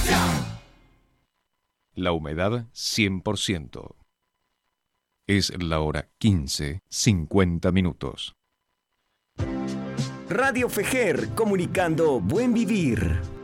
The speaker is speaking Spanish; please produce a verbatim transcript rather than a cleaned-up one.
La humedad cien por ciento. Es la hora quince, cincuenta minutos. Radio Fejer, comunicando buen vivir.